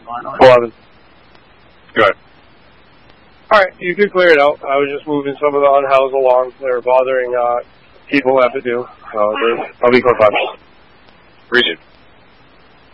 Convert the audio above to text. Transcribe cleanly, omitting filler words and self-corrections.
11. Good. Alright, you could clear it out. I was just moving some of the unhoused along. They were bothering people who have to do. I'll be close by. Region.